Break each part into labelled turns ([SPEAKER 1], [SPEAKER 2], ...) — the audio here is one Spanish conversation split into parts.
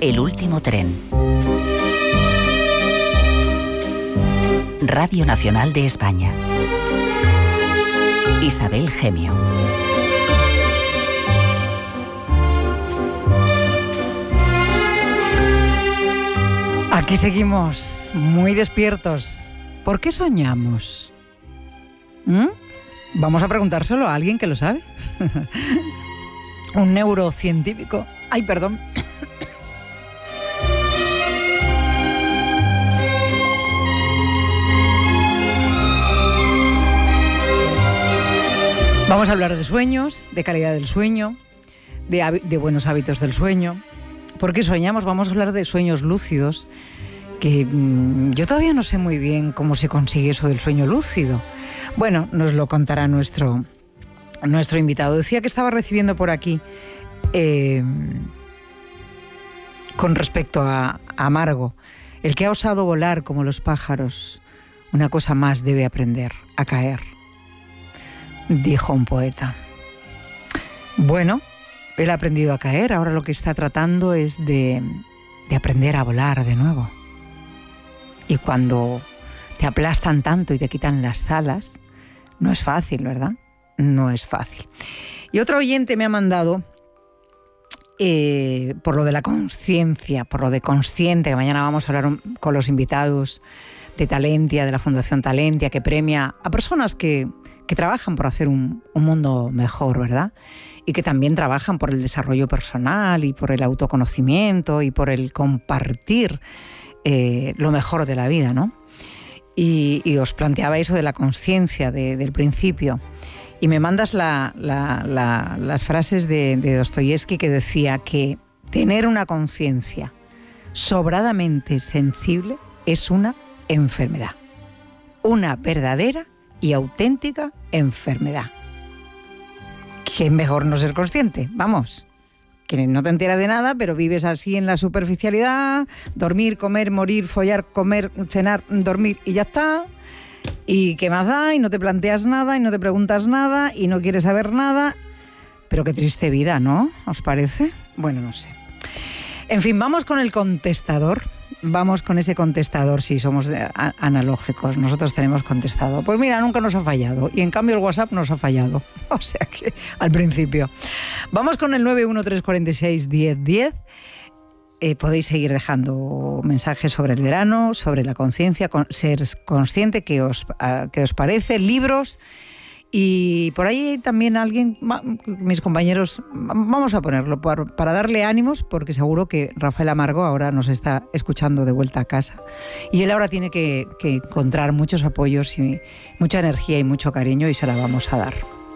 [SPEAKER 1] El último tren. Radio Nacional de España. Isabel Gemio.
[SPEAKER 2] Aquí seguimos, muy despiertos. ¿Por qué soñamos? Vamos a preguntárselo a alguien que lo sabe. Un neurocientífico. Ay, perdón. Vamos a hablar de sueños, de calidad del sueño, de buenos hábitos del sueño. ¿Por qué soñamos? Vamos a hablar de sueños lúcidos, que yo todavía no sé muy bien cómo se consigue eso del sueño lúcido. Bueno, nos lo contará nuestro invitado. Decía que estaba recibiendo por aquí, con respecto a Margo, el que ha osado volar como los pájaros, una cosa más debe aprender, a caer, dijo un poeta. Bueno, él ha aprendido a caer, ahora lo que está tratando es de aprender a volar de nuevo. Y cuando te aplastan tanto y te quitan las alas, no es fácil, ¿verdad? No es fácil. Y otro oyente me ha mandado, por lo de la conciencia, por lo de consciente, que mañana vamos a hablar con los invitados de Talentia, de la Fundación Talentia, que premia a personas que trabajan por hacer un mundo mejor, ¿verdad? Y que también trabajan por el desarrollo personal y por el autoconocimiento y por el compartir lo mejor de la vida, ¿no? Y os planteaba eso de la conciencia del principio. Y me mandas las frases de Dostoyevsky, que decía que tener una conciencia sobradamente sensible es una enfermedad. Una verdadera y auténtica enfermedad. Que es mejor no ser consciente, vamos. Que no te enteras de nada, pero vives así en la superficialidad, dormir, comer, morir, follar, comer, cenar, dormir y ya está. Y qué más da, y no te planteas nada, y no te preguntas nada, y no quieres saber nada. Pero qué triste vida, ¿no? ¿Os parece? Bueno, no sé. En fin, vamos con el contestador. Vamos con ese contestador, si somos analógicos. Nosotros tenemos contestador. Pues mira, nunca nos ha fallado. Y en cambio el WhatsApp nos ha fallado. O sea que al principio. Vamos con el 913461010. Podéis seguir dejando mensajes sobre el verano, sobre la conciencia, ser consciente, qué os parece, libros. Y por ahí también alguien, mis compañeros, vamos a ponerlo para darle ánimos, porque seguro que Rafael Amargo ahora nos está escuchando de vuelta a casa. Y él ahora tiene que encontrar muchos apoyos y mucha energía y mucho cariño, y se la vamos a dar.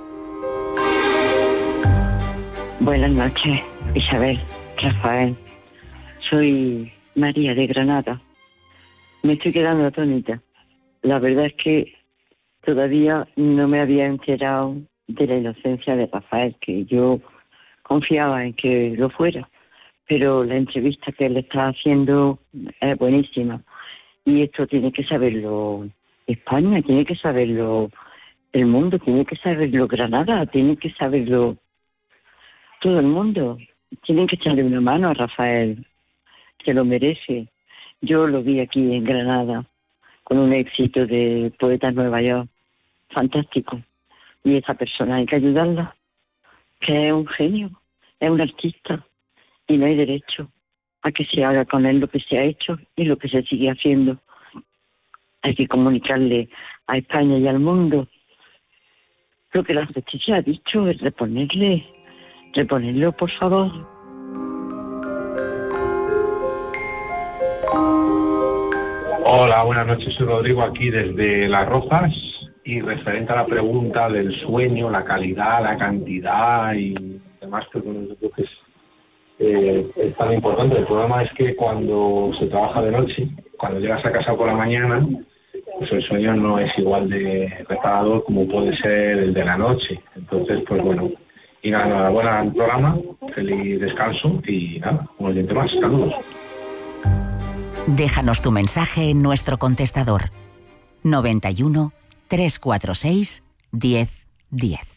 [SPEAKER 3] Buenas noches, Isabel, Rafael. Soy María de Granada. Me estoy quedando atónita. La verdad es que todavía no me había enterado de la inocencia de Rafael, que yo confiaba en que lo fuera, pero la entrevista que él está haciendo es buenísima, y esto tiene que saberlo España, tiene que saberlo el mundo, tiene que saberlo Granada, tiene que saberlo todo el mundo. Tienen que echarle una mano a Rafael, que lo merece. Yo lo vi aquí en Granada con un éxito de Poetas Nueva York fantástico, y esa persona hay que ayudarla, que es un genio, es un artista, y no hay derecho a que se haga con él lo que se ha hecho y lo que se sigue haciendo. Hay que comunicarle a España y al mundo lo que la justicia ha dicho, es reponerlo, por favor.
[SPEAKER 4] Hola, buenas noches, soy Rodrigo, aquí desde Las Rozas, y referente a la pregunta del sueño, la calidad, la cantidad y demás, pues bueno, yo creo que es tan importante. El problema es que cuando se trabaja de noche, cuando llegas a casa por la mañana, pues el sueño no es igual de reparador como puede ser el de la noche. Entonces, pues bueno, y nada, enhorabuena al programa, feliz descanso y nada, un oyente más, saludos.
[SPEAKER 1] Déjanos tu mensaje en nuestro contestador 91 346 1010.